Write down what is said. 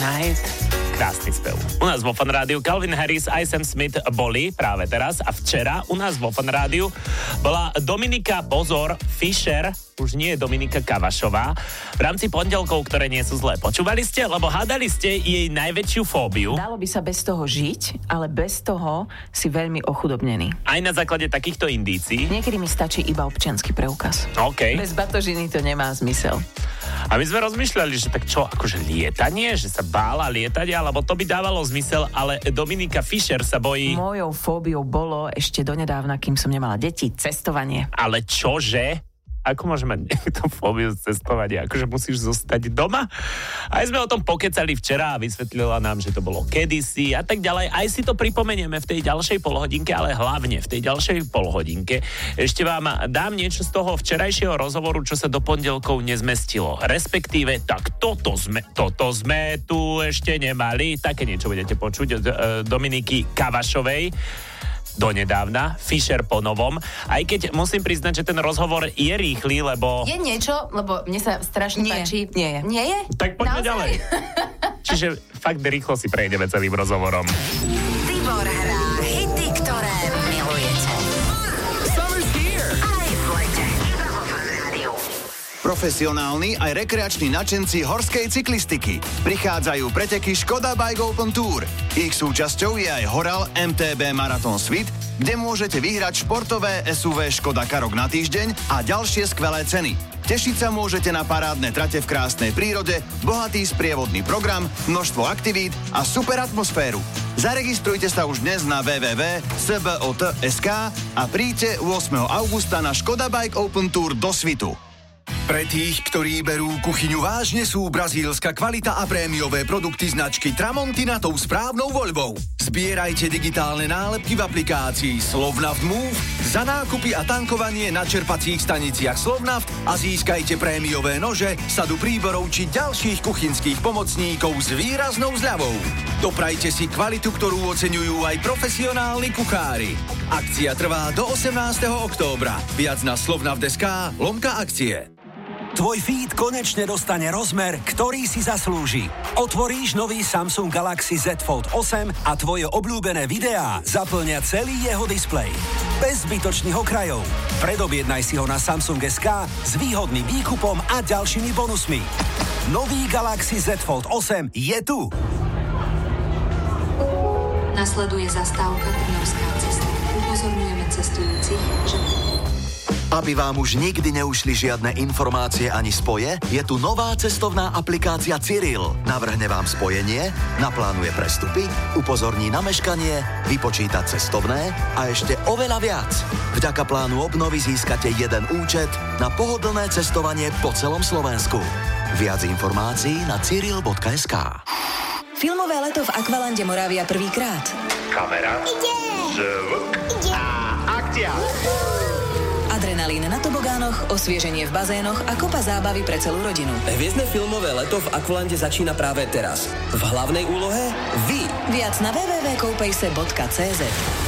Tonight. Krásny spev. U nás vo Fan Rádiu Calvin Harris a Sam Smith boli práve teraz a včera u nás vo Fan Rádiu bola Dominika Fischer, už nie je Dominika Kavašová, v rámci pondelkov, ktoré nie sú zlé. Počúvali ste? Lebo hádali ste jej najväčšiu fóbiu. Dalo by sa bez toho žiť, ale bez toho si veľmi ochudobnený. Aj na základe takýchto indícií. Niekedy mi stačí iba občiansky preukaz. OK. Bez batožiny to nemá zmysel. A my sme rozmýšľali, že tak čo, akože lietanie, že sa bála lietať, alebo to by dávalo zmysel, ale Dominika Fischer sa bojí... Mojou fóbiou bolo ešte donedávna, kým som nemala deti, cestovanie. Ale čože? Ako môžeme mať niekto fóbiu z cestovania? Akože musíš zostať doma? Aj sme o tom pokecali včera a vysvetlila nám, že to bolo kedysi a tak ďalej. Aj si to pripomenieme v tej ďalšej polhodinke, ale hlavne v tej ďalšej polhodinke ešte vám dám niečo z toho včerajšieho rozhovoru, čo sa do pondelkov nezmestilo. Respektíve, tak toto sme tu ešte nemali. Také niečo budete počuť od Dominiky Kavašovej. Donedávna, Fischer po novom. Aj keď musím priznať, že ten rozhovor je rýchly, lebo... Je niečo, lebo mne sa strašne páči. Nie je. Nie je? Tak poďme ďalej. Čiže fakt rýchlo si prejdeme celým rozhovorom. Tibor hrá hity, ktoré milujete. Summer's here. Aj v lete. Iba vo Fan Rádiu. Profesionálni aj rekreační nadšenci horskej cyklistiky. Prichádzajú preteky Škoda Bike Open Tour. Ich súčasťou je aj Horal MTB Marathon Suite, kde môžete vyhrať športové SUV Škoda Karoq na týždeň a ďalšie skvelé ceny. Tešiť sa môžete na parádne trate v krásnej prírode, bohatý sprievodný program, množstvo aktivít a super atmosféru. Zaregistrujte sa už dnes na www.sbot.sk a príďte 8. augusta na Škoda Bike Open Tour do Svitu. Pre tých, ktorí berú kuchyňu vážne, sú brazílska kvalita a prémiové produkty značky Tramontina tou správnou voľbou. Zbierajte digitálne nálepky v aplikácii Slovnaft Move, za nákupy a tankovanie na čerpacích staniciach Slovnaft a získajte prémiové nože, sadu príborov či ďalších kuchynských pomocníkov s výraznou zľavou. Doprajte si kvalitu, ktorú oceňujú aj profesionálni kuchári. Akcia trvá do 18. októbra. Viac na slovnaft.sk/akcie. Tvoj feed konečne dostane rozmer, ktorý si zaslúži. Otvoríš nový Samsung Galaxy Z Fold 8 a tvoje obľúbené videá zaplnia celý jeho displej. Bez zbytočných okrajov. Predobjednaj si ho na Samsung.sk s výhodným výkupom a ďalšími bonusmi. Nový Galaxy Z Fold 8 je tu. Nasleduje zastávka Trnavská cesta. Upozorňujeme cestujúcich, že... Aby vám už nikdy neušli žiadne informácie ani spoje, je tu nová cestovná aplikácia Cyril. Navrhne vám spojenie, naplánuje prestupy, upozorní na meškanie, vypočíta cestovné a ešte oveľa viac. Vďaka plánu obnovy získate jeden účet na pohodlné cestovanie po celom Slovensku. Viac informácií na cyril.sk. Filmové leto v Aqualande Moravia prvýkrát. Kamera. Ide. Zvuk. Ide. A akcia. Adrenalín na tobogánoch, osvieženie v bazénoch a kopa zábavy pre celú rodinu. Hviezdne filmové leto v Aqualande začína práve teraz. V hlavnej úlohe vy. Viac na www.koupejse.cz.